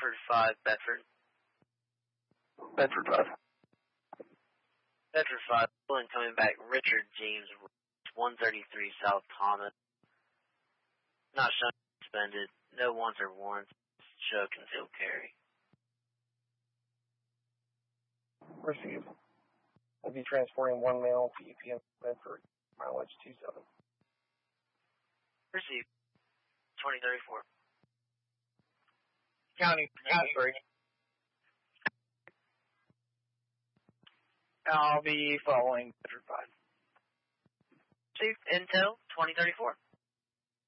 Bedford 5, Bedford. Bedford 5. Bedford 5, and coming back, Richard James, 133 South Thomas. Not shown suspended. No wants or warrants. Show concealed carry. Received. Will be transporting one male to EPM Bedford, mileage 27. Received. 2034. County 3. I'll be following Bedford 5. Chief Intel 2034.